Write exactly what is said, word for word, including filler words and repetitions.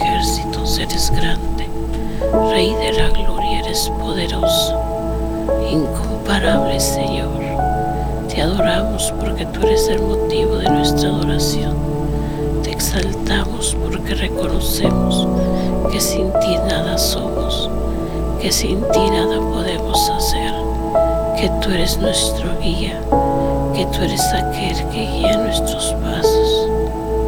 ejércitos, eres grande. Rey de la gloria, eres poderoso, incomparable Señor. Te adoramos porque tú eres el motivo de nuestra adoración. Te exaltamos porque reconocemos que sin ti nada somos, que sin ti nada podemos hacer, que tú eres nuestro guía, que tú eres aquel que guía nuestros pasos.